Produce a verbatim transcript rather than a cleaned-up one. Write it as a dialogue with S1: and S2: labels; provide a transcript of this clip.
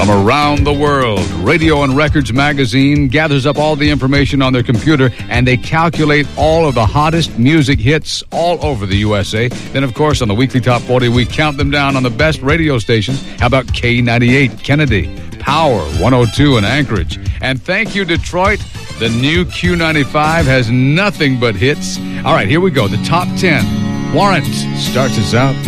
S1: from around the world. Radio and Records magazine gathers up all the information on their computer, and they calculate all of the hottest music hits all over the U S A. Then, of course, on the Weekly Top forty, we count them down on the best radio stations. How about K ninety-eight, Kennedy, Power, one oh two in Anchorage. And thank you, Detroit. The new Q ninety-five has nothing but hits. All right, here we go. The top ten. Warrant starts us out.